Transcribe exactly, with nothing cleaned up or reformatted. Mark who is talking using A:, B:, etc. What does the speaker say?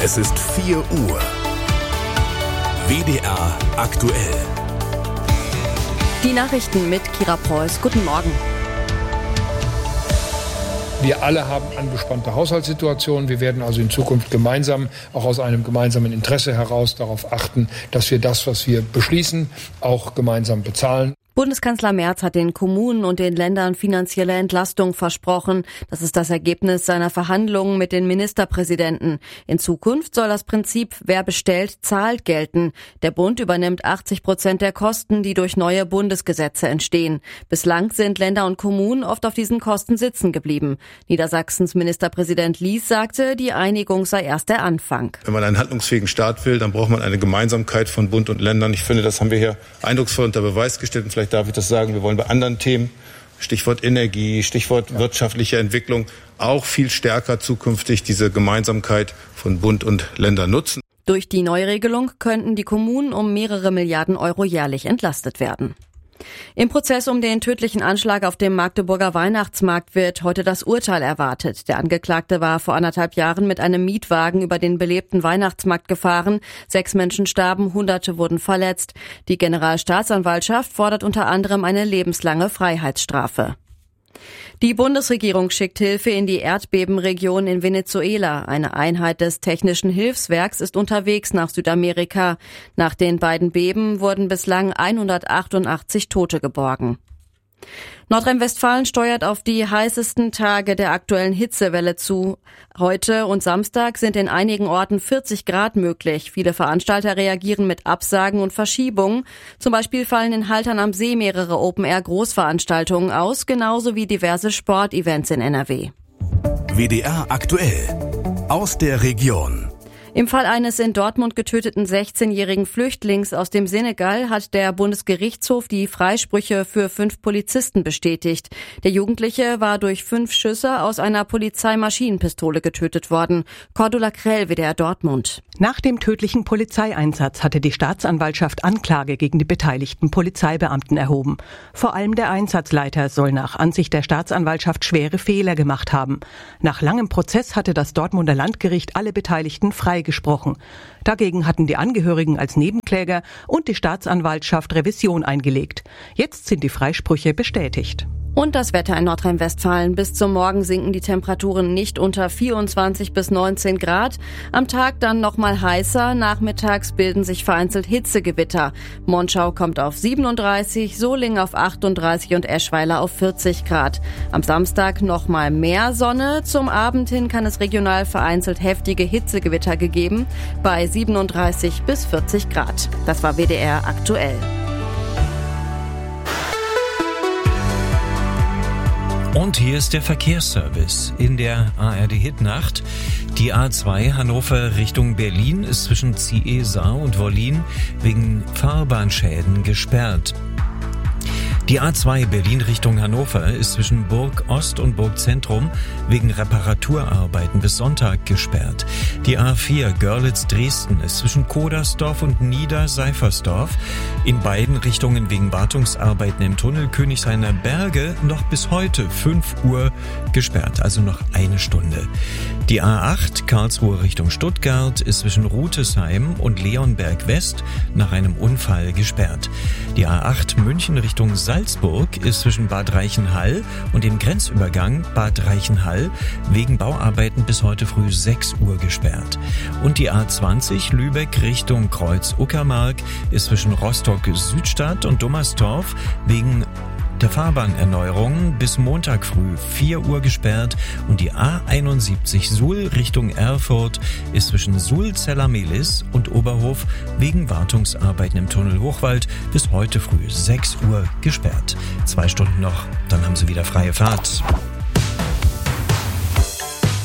A: Es ist vier Uhr. W D R aktuell.
B: Die Nachrichten mit Kira Preuß. Guten Morgen.
C: Wir alle haben angespannte Haushaltssituationen. Wir werden also in Zukunft gemeinsam, auch aus einem gemeinsamen Interesse heraus, darauf achten, dass wir das, was wir beschließen, auch gemeinsam bezahlen.
B: Bundeskanzler Merz hat den Kommunen und den Ländern finanzielle Entlastung versprochen. Das ist das Ergebnis seiner Verhandlungen mit den Ministerpräsidenten. In Zukunft soll das Prinzip wer bestellt, zahlt gelten. Der Bund übernimmt achtzig Prozent der Kosten, die durch neue Bundesgesetze entstehen. Bislang sind Länder und Kommunen oft auf diesen Kosten sitzen geblieben. Niedersachsens Ministerpräsident Lies sagte, die Einigung sei erst der Anfang.
D: Wenn man einen handlungsfähigen Staat will, dann braucht man eine Gemeinsamkeit von Bund und Ländern. Ich finde, das haben wir hier eindrucksvoll unter Beweis gestellt. Und vielleicht darf ich das sagen, wir wollen bei anderen Themen, Stichwort Energie, Stichwort ja. wirtschaftliche Entwicklung, auch viel stärker zukünftig diese Gemeinsamkeit von Bund und Ländern nutzen.
B: Durch die Neuregelung könnten die Kommunen um mehrere Milliarden Euro jährlich entlastet werden. Im Prozess um den tödlichen Anschlag auf dem Magdeburger Weihnachtsmarkt wird heute das Urteil erwartet. Der Angeklagte war vor anderthalb Jahren mit einem Mietwagen über den belebten Weihnachtsmarkt gefahren. Sechs Menschen starben, Hunderte wurden verletzt. Die Generalstaatsanwaltschaft fordert unter anderem eine lebenslange Freiheitsstrafe. Die Bundesregierung schickt Hilfe in die Erdbebenregion in Venezuela. Eine Einheit des Technischen Hilfswerks ist unterwegs nach Südamerika. Nach den beiden Beben wurden bislang hundertachtundachtzig Tote geborgen. Nordrhein-Westfalen steuert auf die heißesten Tage der aktuellen Hitzewelle zu. Heute und Samstag sind in einigen Orten vierzig Grad möglich. Viele Veranstalter reagieren mit Absagen und Verschiebungen. Zum Beispiel fallen in Haltern am See mehrere Open-Air-Großveranstaltungen aus, genauso wie diverse Sportevents in N R W.
A: W D R aktuell. Aus der Region.
B: Im Fall eines in Dortmund getöteten sechzehnjährigen Flüchtlings aus dem Senegal hat der Bundesgerichtshof die Freisprüche für fünf Polizisten bestätigt. Der Jugendliche war durch fünf Schüsse aus einer Polizeimaschinenpistole getötet worden. Cordula Krell, W D R Dortmund.
E: Nach dem tödlichen Polizeieinsatz hatte die Staatsanwaltschaft Anklage gegen die beteiligten Polizeibeamten erhoben. Vor allem der Einsatzleiter soll nach Ansicht der Staatsanwaltschaft schwere Fehler gemacht haben. Nach langem Prozess hatte das Dortmunder Landgericht alle Beteiligten freigesprochen. Dagegen hatten die Angehörigen als Nebenkläger und die Staatsanwaltschaft Revision eingelegt. Jetzt sind die Freisprüche bestätigt.
B: Und das Wetter in Nordrhein-Westfalen. Bis zum Morgen sinken die Temperaturen nicht unter vierundzwanzig bis neunzehn Grad. Am Tag dann nochmal heißer. Nachmittags bilden sich vereinzelt Hitzegewitter. Monschau kommt auf siebenunddreißig, Solingen auf achtunddreißig und Eschweiler auf vierzig Grad. Am Samstag nochmal mehr Sonne. Zum Abend hin kann es regional vereinzelt heftige Hitzegewitter gegeben. Bei siebenunddreißig bis vierzig Grad. Das war W D R aktuell.
F: Und hier ist der Verkehrsservice. In der A R D-Hitnacht. Die A zwei Hannover Richtung Berlin ist zwischen Ziehesar und Wollin wegen Fahrbahnschäden gesperrt. Die A zwei Berlin Richtung Hannover ist zwischen Burg Ost und Burg Zentrum wegen Reparaturarbeiten bis Sonntag gesperrt. Die A vier Görlitz Dresden ist zwischen Kodersdorf und Niederseifersdorf in beiden Richtungen wegen Wartungsarbeiten im Tunnel Königshainer Berge noch bis heute fünf Uhr gesperrt, also noch eine Stunde. Die A acht Karlsruhe Richtung Stuttgart ist zwischen Rutesheim und Leonberg West nach einem Unfall gesperrt. Die A acht München Richtung Salzburg ist zwischen Bad Reichenhall und dem Grenzübergang Bad Reichenhall wegen Bauarbeiten bis heute früh sechs Uhr gesperrt. Und die A zwanzig Lübeck Richtung Kreuz-Uckermark ist zwischen Rostock-Südstadt und Dummersdorf wegen der Fahrbahnerneuerung bis Montag früh vier Uhr gesperrt und die A einundsiebzig Suhl Richtung Erfurt ist zwischen Suhl-Zellermelis und Oberhof wegen Wartungsarbeiten im Tunnel Hochwald bis heute früh sechs Uhr gesperrt. Zwei Stunden noch, dann haben Sie wieder freie Fahrt.